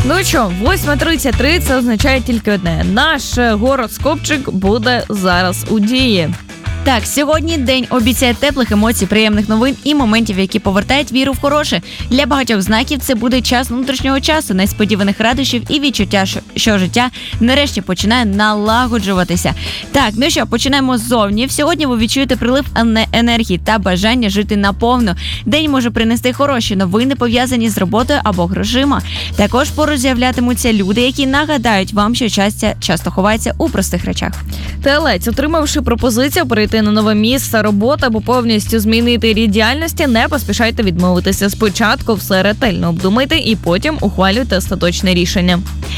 Ну що, 8:33 це означає тільки одне. Наш гороскопчик буде зараз у дії. Так, сьогодні день обіцяє теплих емоцій, приємних новин і моментів, які повертають віру в хороше. Для багатьох знаків це буде час внутрішнього часу, несподіваних радощів і відчуття, що життя нарешті починає налагоджуватися. Так, ну що, починаємо ззовні. Сьогодні ви відчуєте прилив енергії та бажання жити наповну. День може принести хороші новини, пов'язані з роботою або грошима. Також поруч з'являтимуться люди, які нагадають вам, що щастя часто ховається у простих речах. Телець, отримавши пропозицію перейти на нове місце роботи або повністю змінити рід діяльності, не поспішайте відмовитися. Спочатку все ретельно обдумайте і потім ухвалюйте остаточне рішення.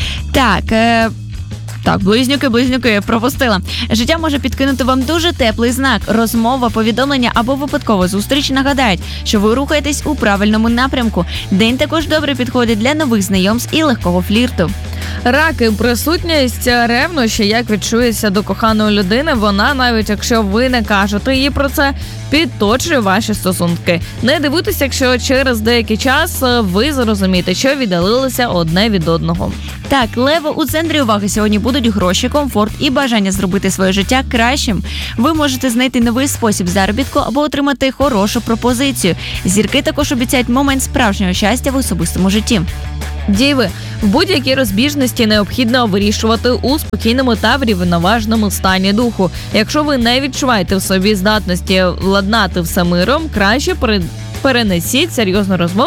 Так, близнюки, пропустила. Життя може підкинути вам дуже теплий знак. Розмова, повідомлення або випадкова зустріч нагадають, що ви рухаєтесь у правильному напрямку. День також добре підходить для нових знайомств і легкого флірту. Раки, присутність ревнощі, як відчується до коханої людини, вона, навіть якщо ви не кажете їй про це, підточує ваші стосунки. Не дивуйтесь, якщо через деякий час ви зрозумієте, що віддалилися одне від одного. Так, леви, у центрі уваги сьогодні будуть гроші, комфорт і бажання зробити своє життя кращим. Ви можете знайти новий спосіб заробітку або отримати хорошу пропозицію. Зірки також обіцяють момент справжнього щастя в особистому житті. Діви, в будь-якій розбіжності необхідно вирішувати у спокійному та врівноваженому стані духу. Якщо ви не відчуваєте в собі здатності владнати все миром, краще перенесіть серйозну розмову